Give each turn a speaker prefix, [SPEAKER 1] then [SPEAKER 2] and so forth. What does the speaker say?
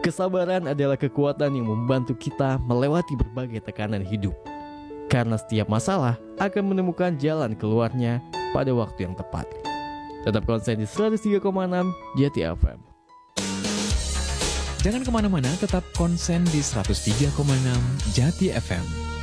[SPEAKER 1] Kesabaran adalah kekuatan yang membantu kita melewati berbagai tekanan hidup. Karena setiap masalah akan menemukan jalan keluarnya pada waktu yang tepat. Tetap konsen di 103,6 Jati FM.
[SPEAKER 2] Jangan kemana-mana, tetap konsen di 103,6 Jati FM.